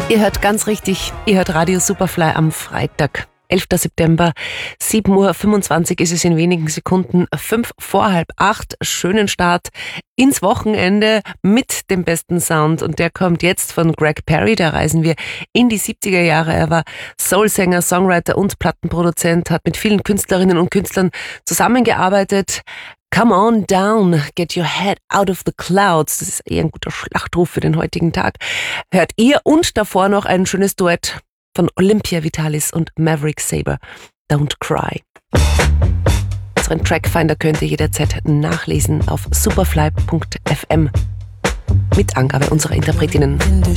Ihr hört ganz richtig, ihr hört Radio Superfly am Freitag, 11. September, 7.25 Uhr ist es in wenigen Sekunden, 5 vor halb 8. Schönen Start ins Wochenende mit dem besten Sound und der kommt jetzt von Greg Perry, da reisen wir in die 70er Jahre. Er war Soulsänger, Songwriter und Plattenproduzent, hat mit vielen Künstlerinnen und Künstlern zusammengearbeitet. Come on down, get your head out of the clouds. Das ist eher ein guter Schlachtruf für den heutigen Tag. Hört ihr und davor noch ein schönes Duett von Olympia Vitalis und Maverick Sabre, Don't Cry. Unseren Trackfinder könnt ihr jederzeit nachlesen auf superfly.fm mit Angabe unserer Interpretinnen. In der